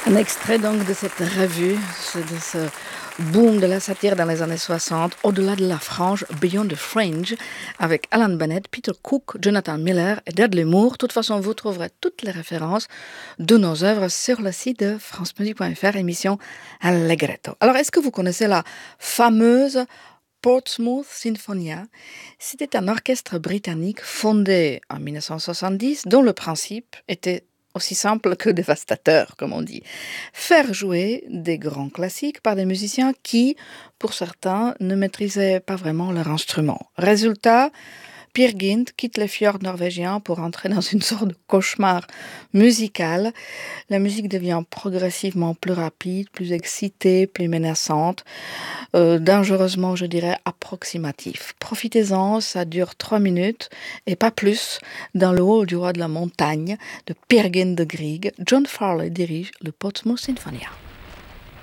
Un extrait donc de cette revue, de ce boom de la satire dans les années 60, au-delà de la frange, Beyond the Fringe, avec Alan Bennett, Peter Cook, Jonathan Miller et Dudley Moore. De toute façon, vous trouverez toutes les références de nos œuvres sur le site de francemusique.fr, émission Allegretto. Alors, est-ce que vous connaissez la fameuse Portsmouth Sinfonia? C'était un orchestre britannique fondé en 1970 dont le principe était aussi simple que dévastateur, comme on dit. Faire jouer des grands classiques par des musiciens qui, pour certains, ne maîtrisaient pas vraiment leur instrument. Résultat, Peer Gynt quitte les fjords norvégiens pour entrer dans une sorte de cauchemar musical. La musique devient progressivement plus rapide, plus excitée, plus menaçante, dangereusement, je dirais, approximatif. Profitez-en, ça dure 3 minutes et pas plus. Dans le haut du roi de la montagne de Peer Gynt de Grieg, John Farley dirige le Portsmouth Sinfonia.